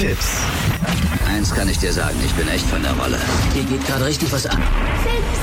Tipps. Eins kann ich dir sagen, ich bin echt von der Rolle. Hier geht gerade richtig was an.